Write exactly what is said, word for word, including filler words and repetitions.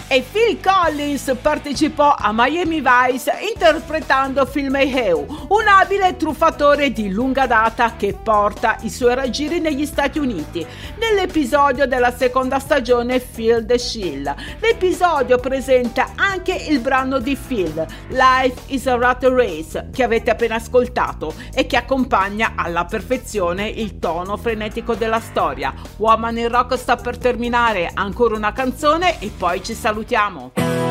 E Phil Collins partecipò a Miami Vice interpretando Phil Mayhew, un abile truffatore di lunga data che porta i suoi raggiri negli Stati Uniti. Nell'episodio della seconda stagione Phil the Shield, l'episodio presenta anche il brano di Phil, Life is a Rat Race, che avete appena ascoltato e che accompagna alla perfezione il tono frenetico della storia. Woman in Rock sta per terminare, ancora una canzone e poi ci salutiamo.